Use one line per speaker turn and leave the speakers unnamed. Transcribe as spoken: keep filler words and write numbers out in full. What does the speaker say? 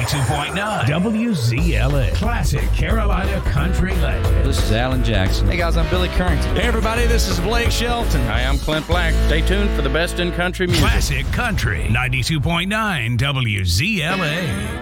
ninety-two point nine W Z L A. Classic Carolina Country Legend.
This is Alan Jackson.
Hey guys, I'm Billy Currington.
Hey everybody, this is Blake Shelton.
Hi, I'm Clint Black. Stay tuned for the best in country music.
Classic Country ninety-two point nine W Z L A.